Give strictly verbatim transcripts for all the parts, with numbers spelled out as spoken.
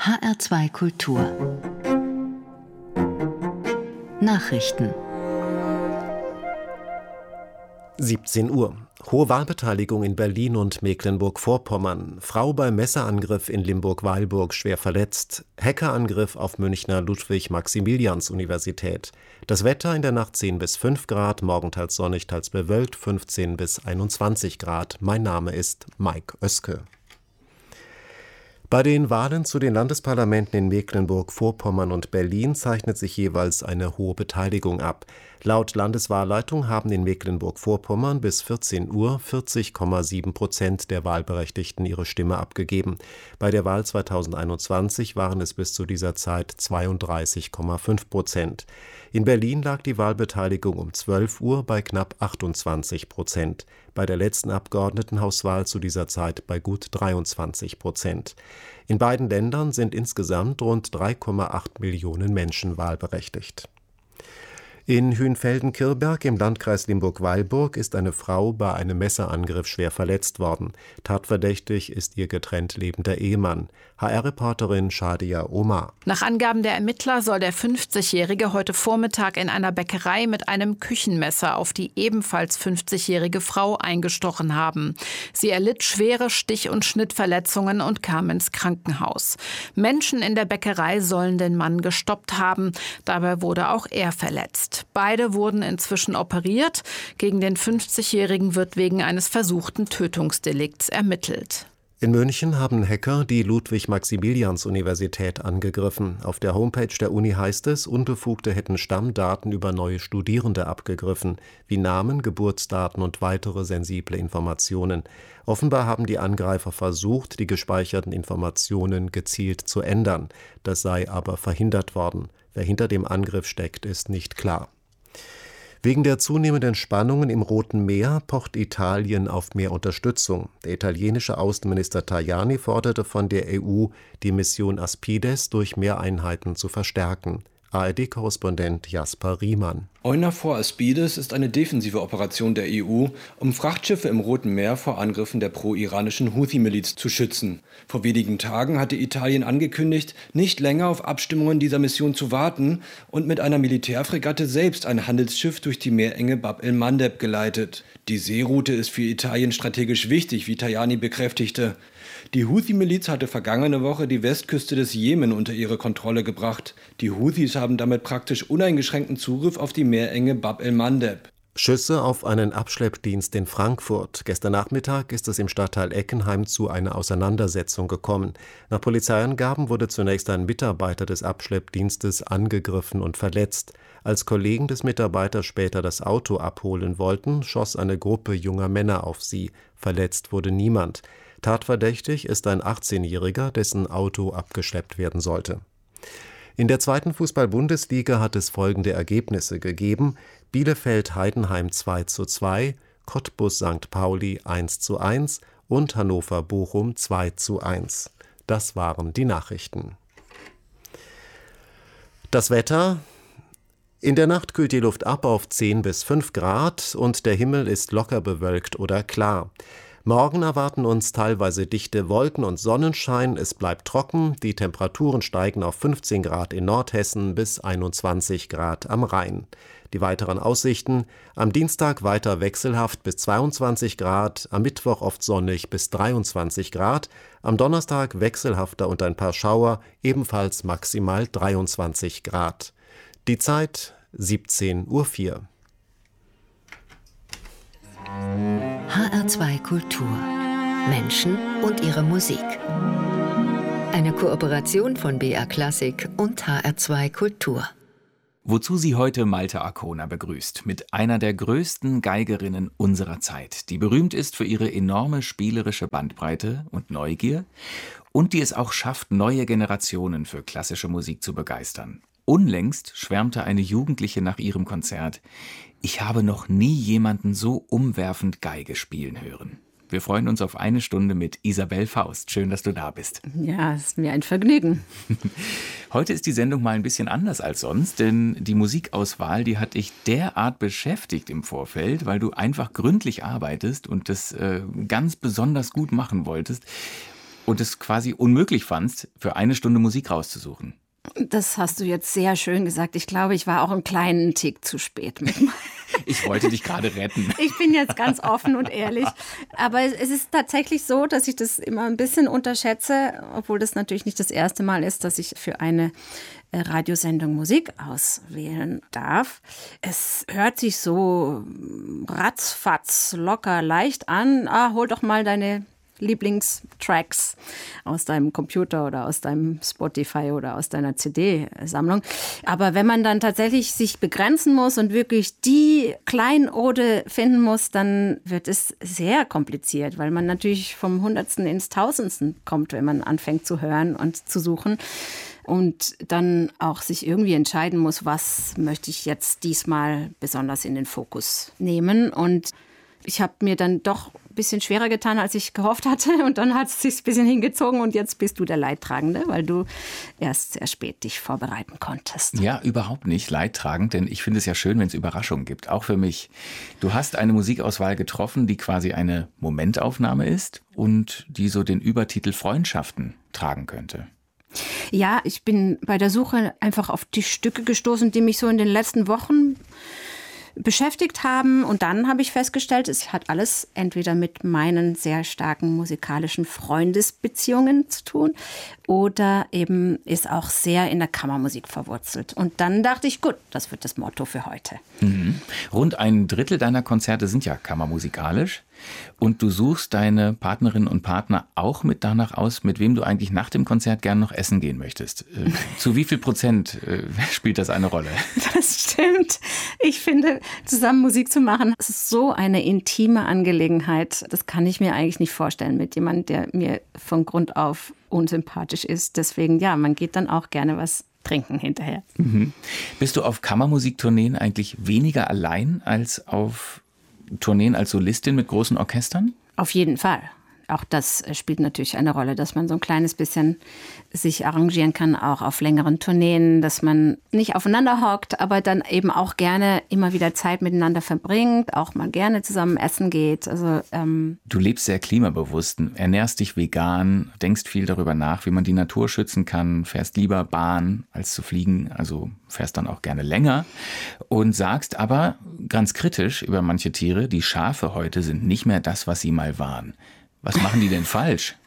H R zwei Kultur Nachrichten. siebzehn Uhr. Hohe Wahlbeteiligung in Berlin und Mecklenburg-Vorpommern. Frau beim Messerangriff in Limburg-Weilburg schwer verletzt. Hackerangriff auf Münchner Ludwig-Maximilians-Universität. Das Wetter in der Nacht zehn bis fünf Grad, morgen teils sonnig, teils bewölkt, fünfzehn bis einundzwanzig Grad. Mein Name ist Mike Oeske. Bei den Wahlen zu den Landesparlamenten in Mecklenburg-Vorpommern und Berlin zeichnet sich jeweils eine hohe Beteiligung ab. Laut Landeswahlleitung haben in Mecklenburg-Vorpommern bis vierzehn Uhr vierzig Komma sieben Prozent der Wahlberechtigten ihre Stimme abgegeben. Bei der Wahl zweitausendeinundzwanzig waren es bis zu dieser Zeit zweiunddreißig Komma fünf Prozent. In Berlin lag die Wahlbeteiligung um zwölf Uhr bei knapp achtundzwanzig Prozent. Bei der letzten Abgeordnetenhauswahl zu dieser Zeit bei gut dreiundzwanzig Prozent. In beiden Ländern sind insgesamt rund drei Komma acht Millionen Menschen wahlberechtigt. In Hünfelden-Kirberg im Landkreis Limburg-Weilburg ist eine Frau bei einem Messerangriff schwer verletzt worden. Tatverdächtig ist ihr getrennt lebender Ehemann. H R-Reporterin Shadia Omar. Nach Angaben der Ermittler soll der fünfzigjährige heute Vormittag in einer Bäckerei mit einem Küchenmesser auf die ebenfalls fünfzigjährige Frau eingestochen haben. Sie erlitt schwere Stich- und Schnittverletzungen und kam ins Krankenhaus. Menschen in der Bäckerei sollen den Mann gestoppt haben. Dabei wurde auch er verletzt. Beide wurden inzwischen operiert. Gegen den fünfzigjährigen wird wegen eines versuchten Tötungsdelikts ermittelt. In München haben Hacker die Ludwig-Maximilians-Universität angegriffen. Auf der Homepage der Uni heißt es, Unbefugte hätten Stammdaten über neue Studierende abgegriffen, wie Namen, Geburtsdaten und weitere sensible Informationen. Offenbar haben die Angreifer versucht, die gespeicherten Informationen gezielt zu ändern. Das sei aber verhindert worden. Wer hinter dem Angriff steckt, ist nicht klar. Wegen der zunehmenden Spannungen im Roten Meer pocht Italien auf mehr Unterstützung. Der italienische Außenminister Tajani forderte von der E U, die Mission Aspides durch mehr Einheiten zu verstärken. A R D-Korrespondent Jasper Riemann. EUNAVFOR Aspides ist eine defensive Operation der E U, um Frachtschiffe im Roten Meer vor Angriffen der pro-iranischen Houthi-Miliz zu schützen. Vor wenigen Tagen hatte Italien angekündigt, nicht länger auf Abstimmungen dieser Mission zu warten und mit einer Militärfregatte selbst ein Handelsschiff durch die Meerenge Bab el-Mandeb geleitet. Die Seeroute ist für Italien strategisch wichtig, wie Tajani bekräftigte. Die Houthi-Miliz hatte vergangene Woche die Westküste des Jemen unter ihre Kontrolle gebracht. Die Houthis haben damit praktisch uneingeschränkten Zugriff auf die Meerenge Bab el-Mandeb. Schüsse auf einen Abschleppdienst in Frankfurt. Gestern Nachmittag ist es im Stadtteil Eckenheim zu einer Auseinandersetzung gekommen. Nach Polizeiangaben wurde zunächst ein Mitarbeiter des Abschleppdienstes angegriffen und verletzt. Als Kollegen des Mitarbeiters später das Auto abholen wollten, schoss eine Gruppe junger Männer auf sie. Verletzt wurde niemand. Tatverdächtig ist ein achtzehnjähriger, dessen Auto abgeschleppt werden sollte. In der zweiten Fußball-Bundesliga hat es folgende Ergebnisse gegeben: Bielefeld-Heidenheim zwei zu zwei, Cottbus-Sankt Pauli eins zu eins und Hannover-Bochum zwei zu eins. Das waren die Nachrichten. Das Wetter: In der Nacht kühlt die Luft ab auf zehn bis fünf Grad und der Himmel ist locker bewölkt oder klar. Morgen erwarten uns teilweise dichte Wolken und Sonnenschein, es bleibt trocken, die Temperaturen steigen auf fünfzehn Grad in Nordhessen bis einundzwanzig Grad am Rhein. Die weiteren Aussichten: am Dienstag weiter wechselhaft bis zweiundzwanzig Grad, am Mittwoch oft sonnig bis dreiundzwanzig Grad, am Donnerstag wechselhafter und ein paar Schauer, ebenfalls maximal dreiundzwanzig Grad. Die Zeit siebzehn Uhr vier. H R zwei Kultur. Menschen und ihre Musik. Eine Kooperation von B R Klassik und H R zwei Kultur. Wozu sie heute Malte Arkona begrüßt, mit einer der größten Geigerinnen unserer Zeit, die berühmt ist für ihre enorme spielerische Bandbreite und Neugier und die es auch schafft, neue Generationen für klassische Musik zu begeistern. Unlängst schwärmte eine Jugendliche nach ihrem Konzert: Ich habe noch nie jemanden so umwerfend Geige spielen hören. Wir freuen uns auf eine Stunde mit Isabel Faust. Schön, dass du da bist. Ja, es ist mir ein Vergnügen. Heute ist die Sendung mal ein bisschen anders als sonst, denn die Musikauswahl, die hat dich derart beschäftigt im Vorfeld, weil du einfach gründlich arbeitest und das äh, ganz besonders gut machen wolltest. Und es quasi unmöglich fandst, für eine Stunde Musik rauszusuchen. Das hast du jetzt sehr schön gesagt. Ich glaube, ich war auch einen kleinen Tick zu spät mit. Ich wollte dich gerade retten. Ich bin jetzt ganz offen und ehrlich. Aber es ist tatsächlich so, dass ich das immer ein bisschen unterschätze, obwohl das natürlich nicht das erste Mal ist, dass ich für eine Radiosendung Musik auswählen darf. Es hört sich so ratzfatz, locker, leicht an. Ah, hol doch mal deine Lieblingstracks aus deinem Computer oder aus deinem Spotify oder aus deiner C D-Sammlung. Aber wenn man dann tatsächlich sich begrenzen muss und wirklich die Kleinode finden muss, dann wird es sehr kompliziert, weil man natürlich vom Hundertsten ins Tausendsten kommt, wenn man anfängt zu hören und zu suchen. Und dann auch sich irgendwie entscheiden muss, was möchte ich jetzt diesmal besonders in den Fokus nehmen. Und ich habe mir dann doch ein bisschen schwerer getan, als ich gehofft hatte. Und dann hat es sich ein bisschen hingezogen und jetzt bist du der Leidtragende, weil du erst sehr spät dich vorbereiten konntest. Ja, überhaupt nicht leidtragend, denn ich finde es ja schön, wenn es Überraschungen gibt, auch für mich. Du hast eine Musikauswahl getroffen, die quasi eine Momentaufnahme ist und die so den Übertitel Freundschaften tragen könnte. Ja, ich bin bei der Suche einfach auf die Stücke gestoßen, die mich so in den letzten Wochen beschäftigt haben. Und dann habe ich festgestellt, es hat alles entweder mit meinen sehr starken musikalischen Freundesbeziehungen zu tun oder eben ist auch sehr in der Kammermusik verwurzelt. Und dann dachte ich, gut, das wird das Motto für heute. Mhm. Rund ein Drittel deiner Konzerte sind ja kammermusikalisch. Und du suchst deine Partnerinnen und Partner auch mit danach aus, mit wem du eigentlich nach dem Konzert gern noch essen gehen möchtest. Äh, zu wie viel Prozent äh, spielt das eine Rolle? Das stimmt. Ich finde, zusammen Musik zu machen, das ist so eine intime Angelegenheit. Das kann ich mir eigentlich nicht vorstellen mit jemandem, der mir von Grund auf unsympathisch ist. Deswegen, ja, man geht dann auch gerne was trinken hinterher. Mhm. Bist du auf Kammermusiktourneen eigentlich weniger allein als auf Tourneen als Solistin mit großen Orchestern? Auf jeden Fall. Auch das spielt natürlich eine Rolle, dass man so ein kleines bisschen sich arrangieren kann, auch auf längeren Tourneen, dass man nicht aufeinander hockt, aber dann eben auch gerne immer wieder Zeit miteinander verbringt, auch mal gerne zusammen essen geht. Also, ähm du lebst sehr klimabewusst, ernährst dich vegan, denkst viel darüber nach, wie man die Natur schützen kann, fährst lieber Bahn als zu fliegen, also fährst dann auch gerne länger und sagst aber ganz kritisch über manche Tiere, die Schafe heute sind nicht mehr das, was sie mal waren. Was machen die denn falsch?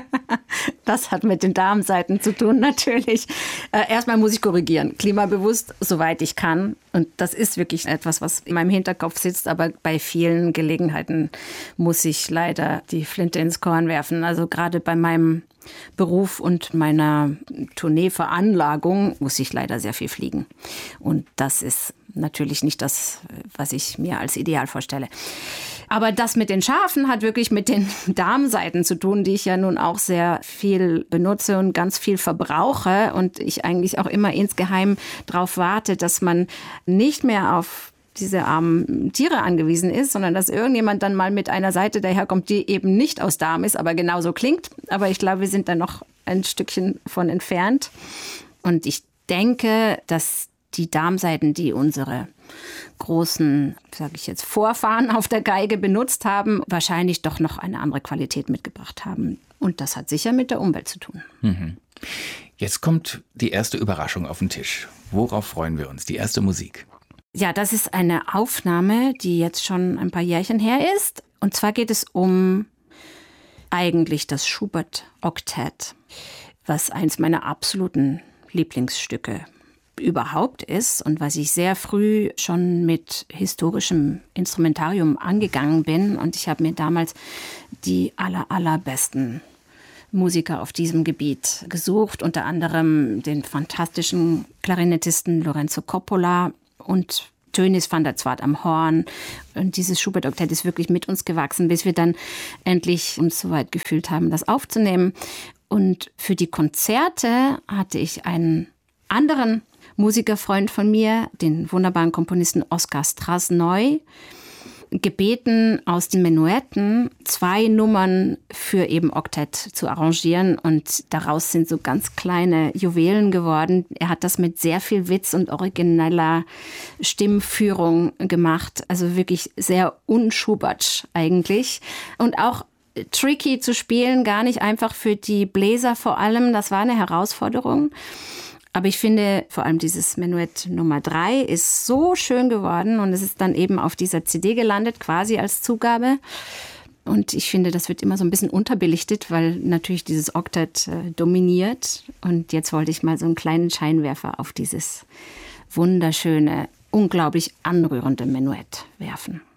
Das hat mit den Darmseiten zu tun, natürlich. Äh, erstmal muss ich korrigieren. Klimabewusst, soweit ich kann. Und das ist wirklich etwas, was in meinem Hinterkopf sitzt. Aber bei vielen Gelegenheiten muss ich leider die Flinte ins Korn werfen. Also gerade bei meinem Beruf und meiner Tourneeveranlagung muss ich leider sehr viel fliegen. Und das ist natürlich nicht das, was ich mir als ideal vorstelle. Aber das mit den Schafen hat wirklich mit den Darmseiten zu tun, die ich ja nun auch sehr viel benutze und ganz viel verbrauche. Und ich eigentlich auch immer insgeheim darauf warte, dass man nicht mehr auf diese armen Tiere angewiesen ist, sondern dass irgendjemand dann mal mit einer Seite daherkommt, die eben nicht aus Darm ist, aber genauso klingt. Aber ich glaube, wir sind da noch ein Stückchen von entfernt. Und ich denke, dass die Darmsaiten, die unsere großen, sage ich jetzt, Vorfahren auf der Geige benutzt haben, wahrscheinlich doch noch eine andere Qualität mitgebracht haben. Und das hat sicher mit der Umwelt zu tun. Mhm. Jetzt kommt die erste Überraschung auf den Tisch. Worauf freuen wir uns? Die erste Musik. Ja, das ist eine Aufnahme, die jetzt schon ein paar Jährchen her ist. Und zwar geht es um eigentlich das Schubert-Oktett, was eins meiner absoluten Lieblingsstücke überhaupt ist und was ich sehr früh schon mit historischem Instrumentarium angegangen bin. Und ich habe mir damals die aller, allerbesten Musiker auf diesem Gebiet gesucht, unter anderem den fantastischen Klarinettisten Lorenzo Coppola und Tönnies van der Zwart am Horn. Und dieses Schubert-Oktett ist wirklich mit uns gewachsen, bis wir dann endlich uns so weit gefühlt haben, das aufzunehmen. Und für die Konzerte hatte ich einen anderen Musikerfreund von mir, den wunderbaren Komponisten Oskar Straßneu, gebeten, aus den Menuetten zwei Nummern für eben Oktett zu arrangieren. Und daraus sind so ganz kleine Juwelen geworden. Er hat das mit sehr viel Witz und origineller Stimmführung gemacht. Also wirklich sehr unschubertsch eigentlich. Und auch tricky zu spielen, gar nicht einfach für die Bläser vor allem. Das war eine Herausforderung. Aber ich finde, vor allem dieses Menuett Nummer drei ist so schön geworden und es ist dann eben auf dieser C D gelandet, quasi als Zugabe. Und ich finde, das wird immer so ein bisschen unterbelichtet, weil natürlich dieses Oktett äh, dominiert. Und jetzt wollte ich mal so einen kleinen Scheinwerfer auf dieses wunderschöne, unglaublich anrührende Menuett werfen.